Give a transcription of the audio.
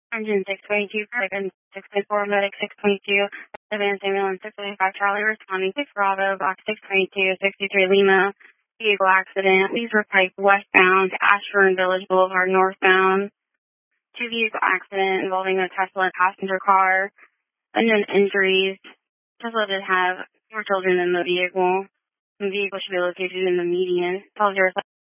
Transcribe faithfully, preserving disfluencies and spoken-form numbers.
Engine six twenty-two, Second six twenty-four, Medic six twenty-two, Advanced Ambulance six twenty-five, Charlie responding six Bravo, Box six twenty-two, sixty-three Lima, vehicle accident, Leesburg Pike westbound, Ashburn Village Boulevard northbound, two vehicle accident involving a Tesla passenger car, unknown injuries. Tesla did have more children in the vehicle. The vehicle should be located in the median. twelve zero